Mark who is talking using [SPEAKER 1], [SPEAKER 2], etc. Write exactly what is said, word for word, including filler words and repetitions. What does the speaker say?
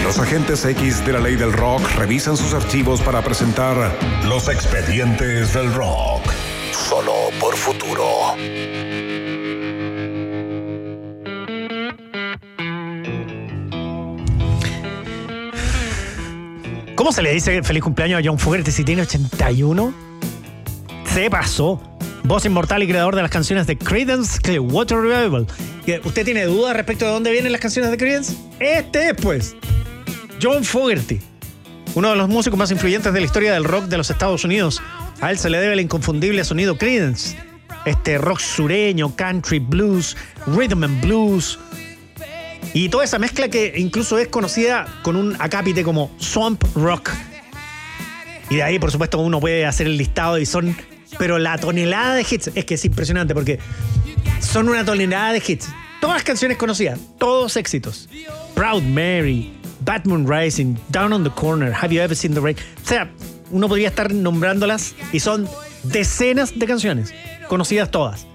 [SPEAKER 1] Los agentes X de la ley del rock revisan sus archivos para presentar Los Expedientes del Rock. Solo por Futuro.
[SPEAKER 2] ¿Cómo se le dice feliz cumpleaños a John Fogerty si tiene ochenta y uno? Se pasó. Voz inmortal y creador de las canciones de Creedence Clearwater Revival. ¿Usted tiene dudas respecto de dónde vienen las canciones de Creedence? Este es, pues, John Fogerty, uno de los músicos más influyentes de la historia del rock de los Estados Unidos. A él se le debe el inconfundible sonido Creedence. Este rock sureño, country, blues, rhythm and blues. Y toda esa mezcla que incluso es conocida con un acápite como swamp rock. Y de ahí, por supuesto, uno puede hacer el listado y son... Pero la tonelada de hits, es que es impresionante porque son una tonelada de hits. Todas las canciones conocidas, todos éxitos. Proud Mary, Bad Moon Rising, Down on the Corner, Have You Ever Seen the Rain. O sea, uno podría estar nombrándolas y son decenas de canciones, conocidas todas.